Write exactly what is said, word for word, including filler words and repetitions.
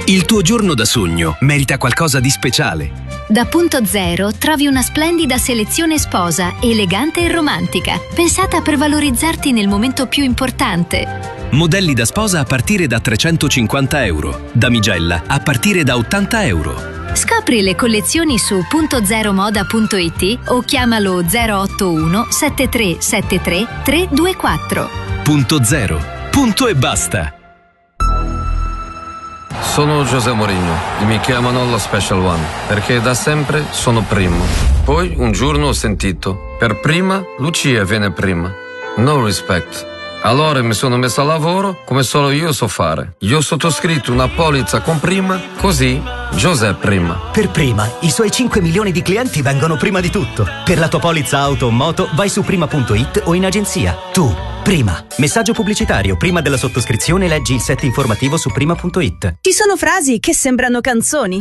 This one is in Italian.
Il tuo giorno da sogno merita qualcosa di speciale. Da Punto Zero trovi una splendida selezione sposa, elegante e romantica, pensata per valorizzarti nel momento più importante. Modelli da sposa a partire da trecentocinquanta euro. Damigella a partire da ottanta euro. Scopri le collezioni su punto zero moda punto it o chiamalo zero otto uno sette tre sette tre tre due quattro. Punto Zero. Punto e basta. Sono José Mourinho e mi chiamano lo Special One perché da sempre sono primo. Poi un giorno ho sentito: per prima Lucia viene prima. No respect. Allora mi sono messo a lavoro come solo io so fare. Io ho sottoscritto una polizza con prima, così José prima. Per prima, i suoi cinque milioni di clienti vengono prima di tutto. Per la tua polizza auto o moto vai su prima punto it o in agenzia. Tu, prima. Messaggio pubblicitario. Prima della sottoscrizione leggi il set informativo su prima punto it. Ci sono frasi che sembrano canzoni